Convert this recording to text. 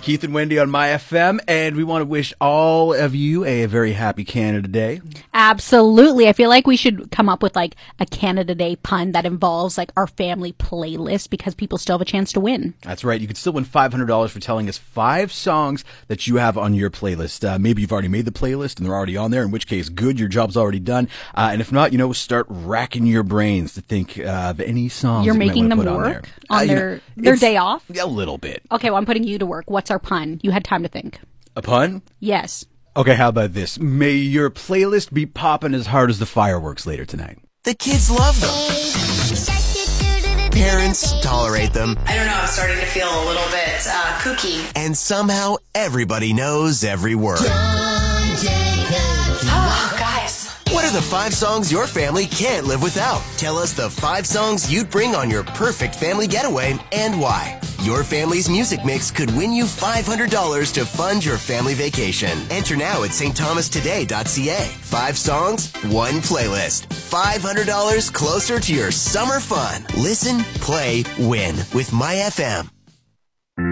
Keith and Wendy on My FM, and we want to wish all of you a very happy Canada Day. Absolutely. I feel like we should come up with like a Canada Day pun that involves like our family playlist because people still have a chance to win. That's right. You could still win $500 for telling us 5 songs that you have on your playlist. Maybe you've already made the playlist and they're already on there, in which case, good, your job's already done. And if not, start racking your brains to think of any songs You're that you making might them wanna put work on there. on their day off? A little bit. Okay, well, I'm putting you to work. What's our pun? You had time to think. A pun? Yes. Okay, how about this? May your playlist be popping as hard as the fireworks later tonight. The kids love them. Parents tolerate them. I don't know, I'm starting to feel a little bit kooky. And somehow everybody knows every word. Oh, guys. What are the 5 songs your family can't live without? Tell us the 5 songs you'd bring on your perfect family getaway and why. Your family's music mix could win you $500 to fund your family vacation. Enter now at stthomastoday.ca. 5 songs, 1 playlist. $500 closer to your summer fun. Listen, play, win with My FM.